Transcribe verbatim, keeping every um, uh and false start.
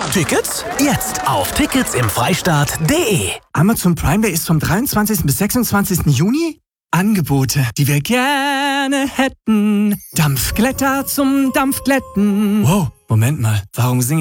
Tickets? Jetzt auf tickets im freistaat punkt de. Amazon Prime Day ist vom dreiundzwanzigsten bis sechsundzwanzigsten Juni. Angebote, die wir gerne hätten. Dampfglätter zum Dampfglätten. Wow, Moment mal, warum singe